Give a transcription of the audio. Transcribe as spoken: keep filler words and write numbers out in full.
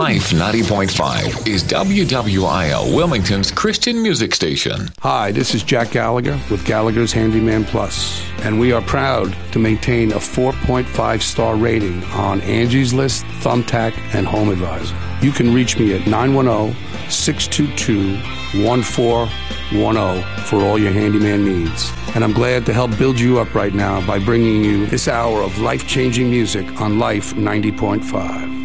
Life ninety point five is W W I L Wilmington's Christian music station. Hi, this is Jack Gallagher with Gallagher's Handyman Plus, and we are proud to maintain a four point five star rating on Angie's List, Thumbtack, and Home Advisor. You can reach me at nine one zero, six two two, one four one zero for all your handyman needs. And I'm glad to help build you up right now by bringing you this hour of life-changing music on Life ninety point five.